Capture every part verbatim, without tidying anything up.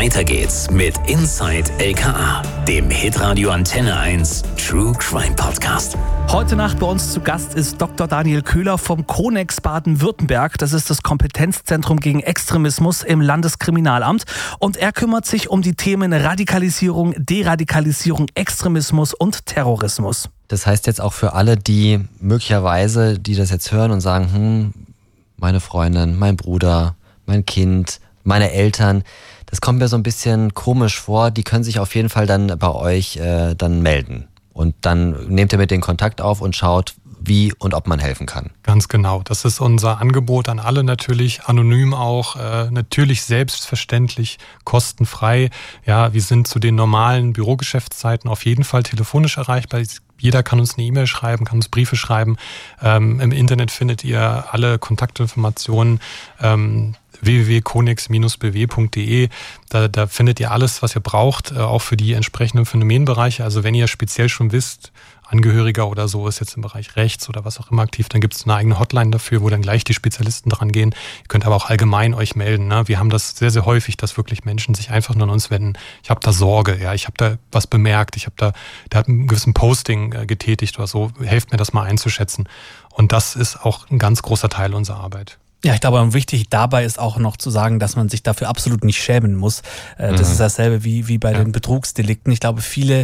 Weiter geht's mit Inside L K A, dem Hitradio Antenne eins True Crime Podcast. Heute Nacht bei uns zu Gast ist Doktor Daniel Köhler vom Konex Baden-Württemberg. Das ist das Kompetenzzentrum gegen Extremismus im Landeskriminalamt. Und er kümmert sich um die Themen Radikalisierung, Deradikalisierung, Extremismus und Terrorismus. Das heißt jetzt auch für alle, die möglicherweise, die das jetzt hören und sagen, hm, meine Freundin, mein Bruder, mein Kind, meine Eltern, das kommt mir so ein bisschen komisch vor, die können sich auf jeden Fall dann bei euch äh, dann melden. Und dann nehmt ihr mit den Kontakt auf und schaut, wie und ob man helfen kann. Ganz genau. Das ist unser Angebot an alle natürlich, anonym auch, äh, natürlich selbstverständlich, kostenfrei. Ja, wir sind zu den normalen Bürogeschäftszeiten auf jeden Fall telefonisch erreichbar. Jeder kann uns eine E-Mail schreiben, kann uns Briefe schreiben. Ähm, Im Internet findet ihr alle Kontaktinformationen. Ähm, w w w punkt konex b w punkt d e. Da, da findet ihr alles, was ihr braucht, äh, auch für die entsprechenden Phänomenbereiche. Also wenn ihr speziell schon wisst, Angehöriger oder so ist jetzt im Bereich Rechts oder was auch immer aktiv, dann gibt es eine eigene Hotline dafür, wo dann gleich die Spezialisten dran gehen. Ihr könnt aber auch allgemein euch melden. Ne? Wir haben das sehr, sehr häufig, dass wirklich Menschen sich einfach nur an uns wenden. Ich habe da Sorge, ja, ich habe da was bemerkt, ich habe da, der hat einen gewissen Posting äh, getätigt oder so. Helft mir das mal einzuschätzen. Und das ist auch ein ganz großer Teil unserer Arbeit. Ja, ich glaube, wichtig dabei ist auch noch zu sagen, dass man sich dafür absolut nicht schämen muss. Das mhm. ist dasselbe wie, wie bei ja. den Betrugsdelikten. Ich glaube, viele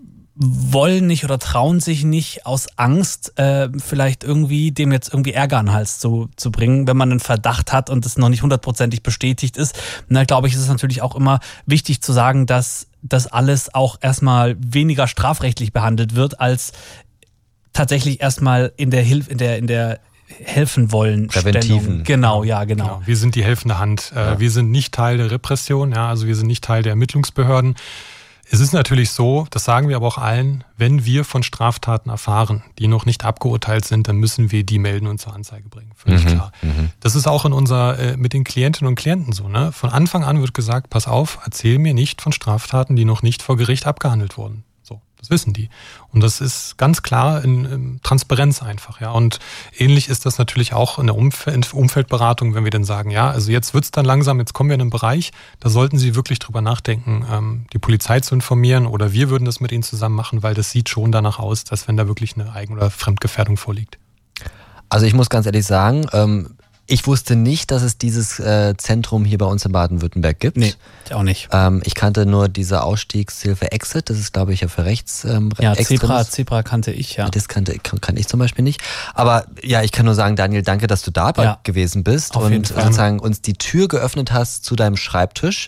wollen nicht oder trauen sich nicht aus Angst, äh, vielleicht irgendwie dem jetzt irgendwie Ärger an den Hals zu, zu bringen, wenn man einen Verdacht hat und es noch nicht hundertprozentig bestätigt ist. Und da glaube ich, ist es natürlich auch immer wichtig zu sagen, dass das alles auch erstmal weniger strafrechtlich behandelt wird, als tatsächlich erstmal in der Hilfe, in der, in der helfen wollen. Präventiven. Genau, ja, genau. genau. Wir sind die helfende Hand. Ja. Wir sind nicht Teil der Repression, ja, also wir sind nicht Teil der Ermittlungsbehörden. Es ist natürlich so, das sagen wir aber auch allen, wenn wir von Straftaten erfahren, die noch nicht abgeurteilt sind, dann müssen wir die melden und zur Anzeige bringen. Völlig mhm, klar. Mhm. Das ist auch in unser, äh, mit den Klientinnen und Klienten so. Ne? Von Anfang an wird gesagt, pass auf, erzähl mir nicht von Straftaten, die noch nicht vor Gericht abgehandelt wurden. Das wissen die. Und das ist ganz klar in, in Transparenz einfach. Ja. Und ähnlich ist das natürlich auch in der Umfeld, Umfeldberatung, wenn wir dann sagen, ja, also jetzt wird's dann langsam, jetzt kommen wir in einen Bereich, da sollten Sie wirklich drüber nachdenken, ähm, die Polizei zu informieren oder wir würden das mit Ihnen zusammen machen, weil das sieht schon danach aus, dass wenn da wirklich eine Eigen- oder Fremdgefährdung vorliegt. Also ich muss ganz ehrlich sagen, ähm, ich wusste nicht, dass es dieses äh, Zentrum hier bei uns in Baden-Württemberg gibt. Nee, ich auch nicht. Ähm, ich kannte nur diese Ausstiegshilfe Exit, das ist glaube ich ja für Rechts. Ähm, ja, Zebra, Zebra kannte ich, ja. Das kannte, kann, kann ich zum Beispiel nicht. Aber ja, ich kann nur sagen, Daniel, danke, dass du da ja. gewesen bist Auf und sozusagen uns die Tür geöffnet hast zu deinem Schreibtisch.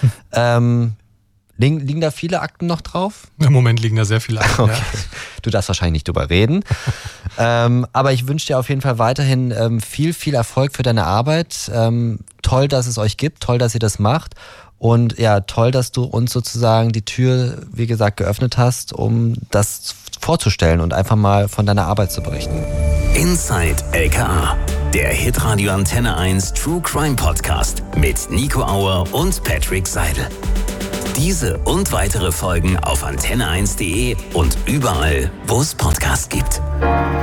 ähm, Liegen, liegen da viele Akten noch drauf? Im Moment liegen da sehr viele Akten, okay. ja. Du darfst wahrscheinlich nicht drüber reden. ähm, aber ich wünsche dir auf jeden Fall weiterhin ähm, viel, viel Erfolg für deine Arbeit. Ähm, toll, dass es euch gibt, toll, dass ihr das macht. Und ja, toll, dass du uns sozusagen die Tür, wie gesagt, geöffnet hast, um das vorzustellen und einfach mal von deiner Arbeit zu berichten. Inside L K A, der Hitradio Antenne eins True Crime Podcast mit Nico Auer und Patrick Seidel. Diese und weitere Folgen auf antenne eins punkt de und überall, wo es Podcasts gibt.